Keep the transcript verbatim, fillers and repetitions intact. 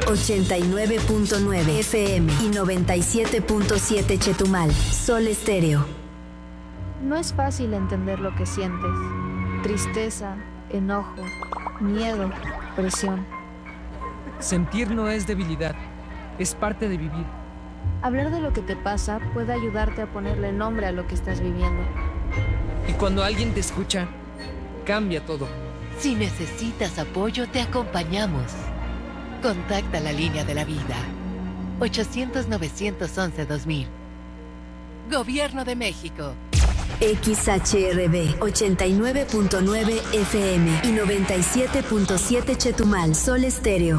ochenta y nueve punto nueve F M y noventa y siete punto siete Chetumal. Sol Estéreo. No es fácil entender lo que sientes. Tristeza, enojo, miedo, presión. Sentir no es debilidad, es parte de vivir. Hablar de lo que te pasa puede ayudarte a ponerle nombre a lo que estás viviendo. Y cuando alguien te escucha, cambia todo. Si necesitas apoyo, te acompañamos. Contacta la línea de la vida. ochocientos, novecientos once, dos mil. Gobierno de México. X H R B ochenta y nueve punto nueve F M y noventa y siete punto siete Chetumal. Sol Estéreo.